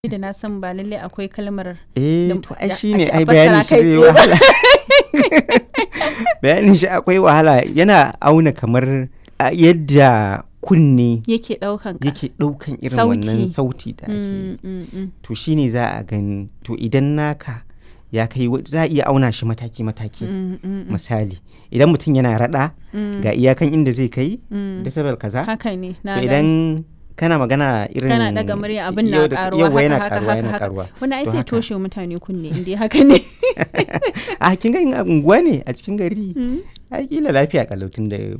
da na san ba lalle akwai kalmar to ai shine ai bayanin shi zai wahala. Bayanin shi akwai wahala, yana auna kamar yadda kunne yake daukan irin wannan sauti da ake to shine za a gani. To idan naka ya kai za a iya auna shi mataki-mataki. Misali idan mutum yana rada ga iyakan inda zai kai decibel kaza. Haka ne, to idan kana magana irin kana daga murya abin na karuwa haka wani ai sai toshe mutane kunne inda haka ne. A kin ga unguwa ne a cikin gari ai kila lafiya kalautin da